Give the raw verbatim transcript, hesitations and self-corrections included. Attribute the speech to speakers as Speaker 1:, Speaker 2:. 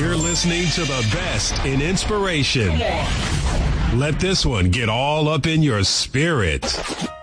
Speaker 1: You're listening to the best in inspiration. Let this one get all up in your spirit.